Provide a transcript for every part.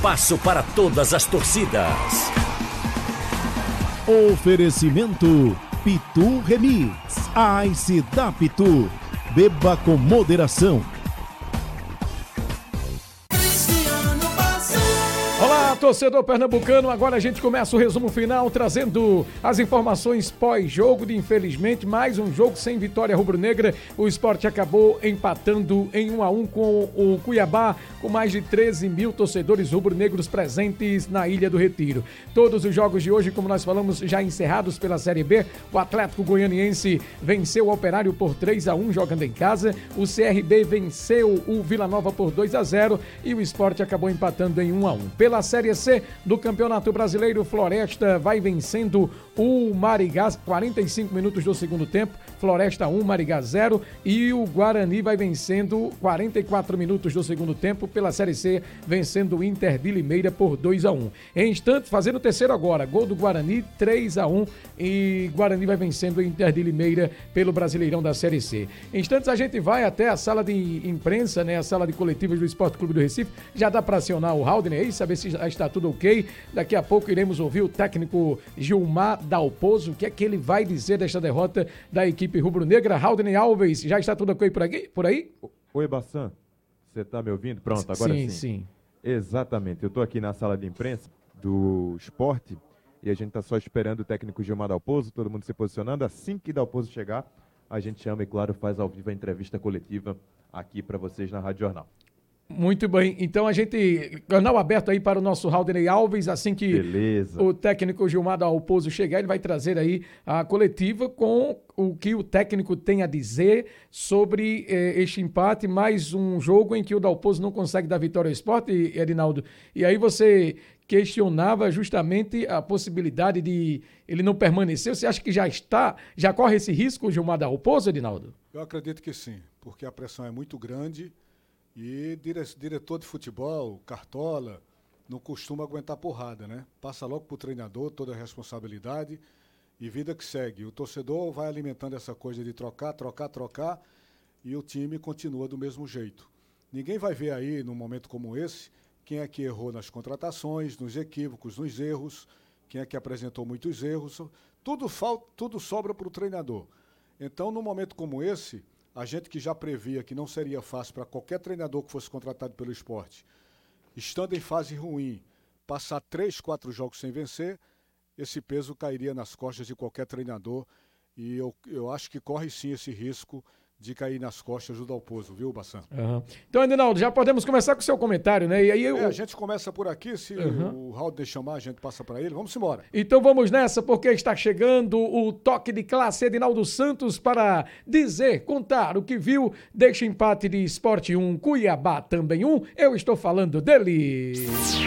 espaço para todas as torcidas. Oferecimento Pitu Remix. Ice da Pitu. Beba com moderação. Olá, torcedor pernambucano, agora a gente começa o resumo final trazendo as informações pós-jogo de, infelizmente, mais um jogo sem vitória rubro-negra. O Sport acabou empatando em 1-1 com o Cuiabá, com mais de 13 mil torcedores rubro-negros presentes na Ilha do Retiro. Todos os jogos de hoje, como nós falamos, já encerrados pela Série B. O Atlético Goianiense venceu o Operário por 3-1 jogando em casa. O CRB venceu o Vila Nova por 2-0 e o Sport acabou empatando em 1-1. Pela Série C do Campeonato Brasileiro, Floresta vai vencendo o Marigá, 45 minutos do segundo tempo, Floresta 1, Marigá 0, e o Guarani vai vencendo 44 minutos do segundo tempo pela Série C, vencendo o Inter de Limeira por 2-1. Em instantes, fazendo o terceiro agora, gol do Guarani, 3-1, e Guarani vai vencendo o Inter de Limeira pelo Brasileirão da Série C. Em instantes, a gente vai até a sala de imprensa, né, a sala de coletivas do Esporte Clube do Recife. Já dá para acionar o Haldner aí, saber se já está tudo ok. Daqui a pouco iremos ouvir o técnico Gilmar Dalpozo, o que é que ele vai dizer desta derrota da equipe rubro-negra. Haldner Alves, já está tudo ok por aí? Oi, Bassan, você está me ouvindo? Pronto, agora sim. Sim. Exatamente, eu estou aqui na sala de imprensa do Esporte e a gente está só esperando o técnico Gilmar Dalpozo, todo mundo se posicionando. Assim que Dalpozo chegar, a gente chama e, claro, faz ao vivo a entrevista coletiva aqui para vocês na Rádio Jornal. Muito bem, então a gente, canal aberto aí para o nosso Haldner Alves, assim que o técnico Gilmar Dalpozo chegar, ele vai trazer aí a coletiva com o que o técnico tem a dizer sobre este empate, mais um jogo em que o Dalpozo não consegue dar vitória ao Sport, Edinaldo, e aí você questionava justamente a possibilidade de ele não permanecer. Você acha que já corre esse risco o Gilmar Dalpozo, Edinaldo? Eu acredito que sim, porque a pressão é muito grande. E diretor de futebol, Cartola, não costuma aguentar porrada, né? Passa logo pro treinador toda a responsabilidade e vida que segue. O torcedor vai alimentando essa coisa de trocar e o time continua do mesmo jeito. Ninguém vai ver aí, num momento como esse, quem é que errou nas contratações, nos equívocos, nos erros, quem é que apresentou muitos erros. Tudo sobra para o treinador. Então, num momento como esse, a gente que já previa que não seria fácil para qualquer treinador que fosse contratado pelo Sport, estando em fase ruim, passar 3, 4 jogos sem vencer, esse peso cairia nas costas de qualquer treinador. E eu acho que corre sim esse risco de cair nas costas do Dalpozo, viu, Bassan? Uhum. Então, Edinaldo, já podemos começar com o seu comentário, né? E aí a gente começa por aqui, se o Haldner chamar, a gente passa para ele. Vamos embora. Então vamos nessa, porque está chegando o toque de classe Edinaldo Santos para contar o que viu deste empate de Sport 1, Cuiabá também 1. Eu estou falando dele.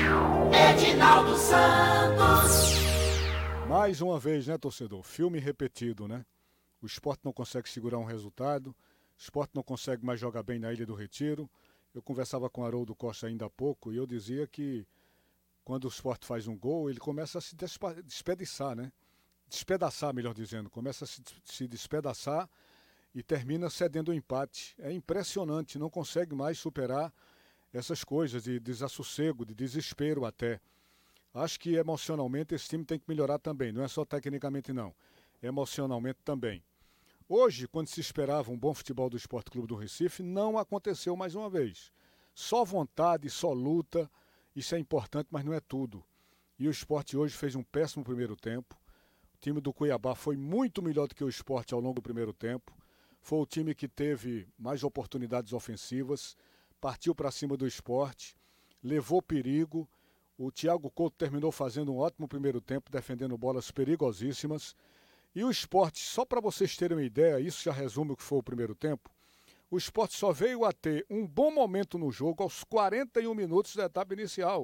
Edinaldo Santos. Mais uma vez, né, torcedor? Filme repetido, né? O Sport não consegue segurar um resultado, o Sport não consegue mais jogar bem na Ilha do Retiro. Eu conversava com o Haroldo Costa ainda há pouco e eu dizia que quando o Sport faz um gol, ele começa a se despedaçar, né? Despedaçar, melhor dizendo. Começa a se despedaçar e termina cedendo o empate. É impressionante, não consegue mais superar essas coisas de desassossego, de desespero até. Acho que emocionalmente esse time tem que melhorar também, não é só tecnicamente não, emocionalmente também. Hoje, quando se esperava um bom futebol do Esporte Clube do Recife, não aconteceu mais uma vez. Só vontade, só luta, isso é importante, mas não é tudo. E o Sport hoje fez um péssimo primeiro tempo. O time do Cuiabá foi muito melhor do que o Sport ao longo do primeiro tempo. Foi o time que teve mais oportunidades ofensivas, partiu para cima do Sport, levou perigo. O Thiago Couto terminou fazendo um ótimo primeiro tempo, defendendo bolas perigosíssimas. E o Sport, só para vocês terem uma ideia, isso já resume o que foi o primeiro tempo, o Sport só veio a ter um bom momento no jogo aos 41 minutos da etapa inicial.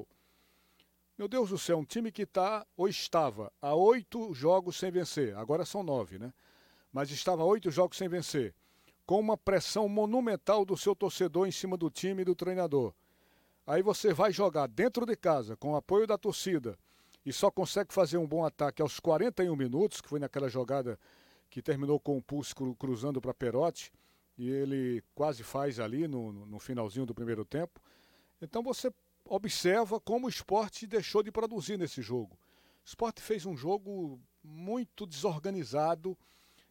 Meu Deus do céu, um time que estava há 8 jogos sem vencer, agora são 9, né? Mas estava há 8 jogos sem vencer, com uma pressão monumental do seu torcedor em cima do time e do treinador. Aí você vai jogar dentro de casa, com o apoio da torcida, e só consegue fazer um bom ataque aos 41 minutos, que foi naquela jogada que terminou com o Pulse cruzando para Perotti, e ele quase faz ali no finalzinho do primeiro tempo. Então você observa como o Sport deixou de produzir nesse jogo. O Sport fez um jogo muito desorganizado,